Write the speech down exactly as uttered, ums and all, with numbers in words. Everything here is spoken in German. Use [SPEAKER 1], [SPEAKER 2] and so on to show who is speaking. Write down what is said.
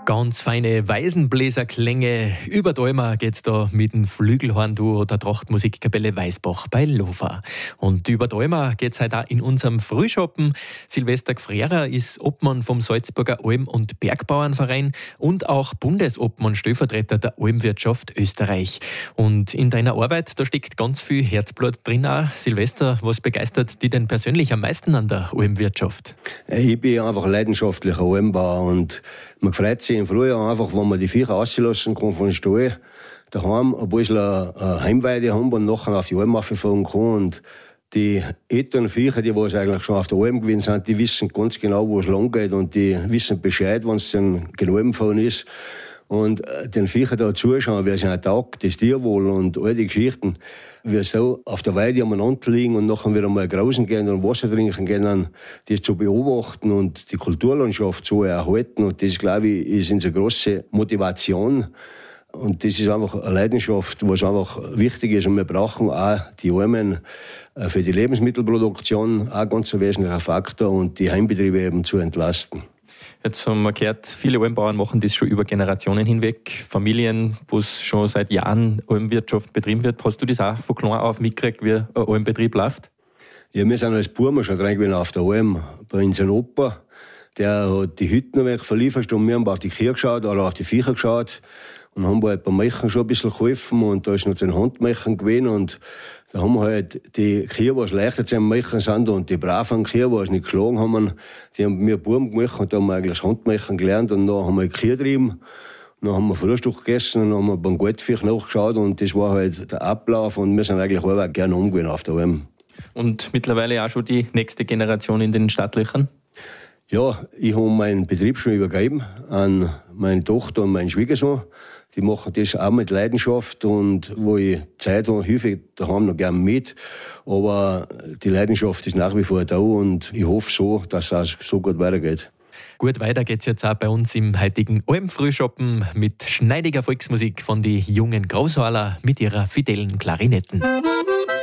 [SPEAKER 1] Ganz feine Weisenbläserklänge. Über die Alma geht's da mit dem Flügelhorn-Duo der Trachtmusikkapelle Weißbach bei Lofa. Und über die Alma geht's heute auch in unserem Frühschoppen. Silvester Gfrera ist Obmann vom Salzburger Alm- und Bergbauernverein und auch Bundesobmann-Stellvertreter der Almwirtschaft Österreich. Und in deiner Arbeit, da steckt ganz viel Herzblut drin auch. Silvester, was begeistert dich denn persönlich am meisten an der Almwirtschaft?
[SPEAKER 2] Ich bin einfach leidenschaftlicher Almbauer und man freut sich im Frühjahr einfach, wenn man die Viecher rauslassen kann von den Stall, daheim ein bisschen eine Heimweide haben und nachher auf die Alm fahren kann. Und die älteren Viecher, die was eigentlich schon auf der Alm gewesen sind, die wissen ganz genau, wo es lang geht und die wissen Bescheid, wenn es dann genau gefahren ist. Und den Viecher da zuschauen, wie sie einen Tag, das Tierwohl und all die Geschichten, wie sie da auf der Weide umeinander liegen und nachher wieder mal grausen gehen und Wasser trinken gehen, das zu beobachten und die Kulturlandschaft zu erhalten. Und das, glaube ich, ist unsere grosse Motivation. Und das ist einfach eine Leidenschaft, was einfach wichtig ist. Und wir brauchen auch die Almen für die Lebensmittelproduktion, auch ganz ein wesentlicher Faktor, und die Heimbetriebe eben zu entlasten.
[SPEAKER 1] Jetzt haben wir gehört, viele Almbauern machen das schon über Generationen hinweg. Familien, wo es schon seit Jahren Almwirtschaft betrieben wird. Hast du das auch von klein auf mitgekriegt, wie ein Almbetrieb läuft?
[SPEAKER 2] Ja, wir sind als Burmer schon dran gewesen auf der Alm. Bei unserem Opa, der hat die Hütten weg verliefert und wir haben auf die Kühe geschaut oder auf die Viecher geschaut und haben halt beim Machen schon ein bisschen geholfen. Und da ist noch so ein Handmachen gewesen und da haben wir halt die Kühe, die leichter zu machen sind, und die braven Kühe, die es nicht geschlagen haben, die haben mir Buben gemacht und da haben wir eigentlich das Handmachen gelernt und dann haben wir die Kühe getrieben. Dann haben wir Frühstück gegessen und dann haben wir beim Goldfisch nachgeschaut und das war halt der Ablauf und wir sind eigentlich auch gerne umgewöhnt auf der Alm.
[SPEAKER 1] Und mittlerweile auch schon die nächste Generation in den Stadtlöchern?
[SPEAKER 2] Ja, ich habe meinen Betrieb schon übergeben an meine Tochter und meinen Schwiegersohn. Die machen das auch mit Leidenschaft und wo ich Zeit habe, helfe ich daheim noch gerne mit. Aber die Leidenschaft ist nach wie vor da und ich hoffe so, dass es so gut weitergeht.
[SPEAKER 1] Gut, weiter geht's jetzt auch bei uns im heutigen Almfrühschoppen mit schneidiger Volksmusik von den jungen Großhaler mit ihrer fidelen Klarinetten.